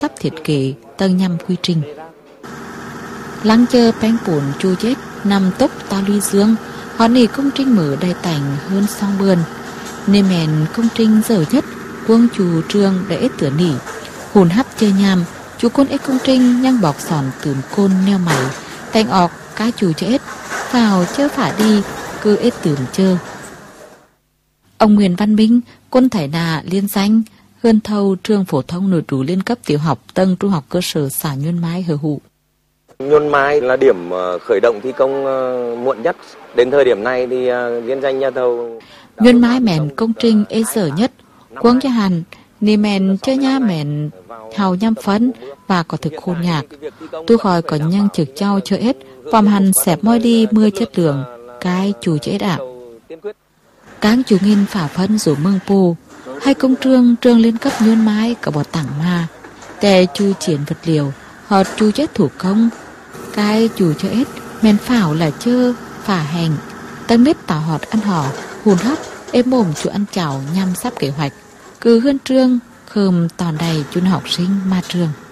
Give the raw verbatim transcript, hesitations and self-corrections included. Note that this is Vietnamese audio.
sắp thiết kế tầng nhằm quy trình. Lăng chờ bánh bún chu chết nằm tốc ta luy dương, họ nỉ công trình mở đầy tảnh hơn song bươn. Nên mẹn công trình dở nhất, quân chủ trương để ít tửa nỉ. Hùn hấp chơi nhàm, chú côn ếch công trình nhang bọc sòn tửm côn neo mày, tành ọc cá chủ cho ếch, vào chơ phả đi, cứ ếch tửm chơ. Ông Nguyễn Văn Minh, quân thải nà liên danh, hơn thâu trường phổ thông nội trú liên cấp tiểu học tầng trung học cơ sở xã Nhuần Mai Hờ Hụ. Nhuần Mai là điểm khởi động thi công muộn nhất. Đến thời điểm này thì liên danh nhà thầu Nhuần Mai mẹn công trình ế dở nhất, quân cho hàn, nì mẹn chơi nha mẹn hào nhăm phấn và có thực khôn nhạc. Tôi khỏi có nhân trực trao cho ếch, vòng hàn xẹp môi đi mưa chất lượng, cái chủ cho ếch ạ. Các chủ nghìn phả phân rủ mương pù, hai công trương trương liên cấp Nhuần Mai cả bỏ tặng ma. Tè chu triển vật liều, họ chu chết thủ công. Cái chủ cho ếch, mẹn phảo là chơ, phả hành. Tân biết tỏ họt ăn hò, hùn hấp, êm mồm chủ ăn chảo nhằm sắp kế hoạch. Cứ hơn trương, khơm tòn đầy chun học sinh ma trường.